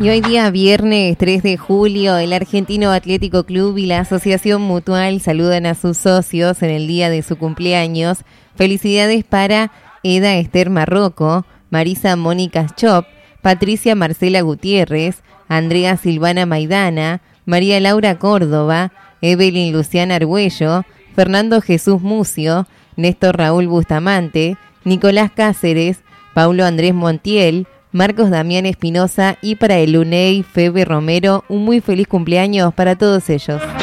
Y hoy día viernes 3 de julio, el Argentino Atlético Club y la Asociación Mutual saludan a sus socios en el día de su cumpleaños. Felicidades para Eda Esther Marroco, Marisa Mónica Schop, Patricia Marcela Gutiérrez, Andrea Silvana Maidana, María Laura Córdoba, Evelyn Luciana Argüello, Fernando Jesús Mucio, Néstor Raúl Bustamante, Nicolás Cáceres, Paulo Andrés Montiel, Marcos Damián Espinosa y para el UNEI Febe Romero, un muy feliz cumpleaños para todos ellos.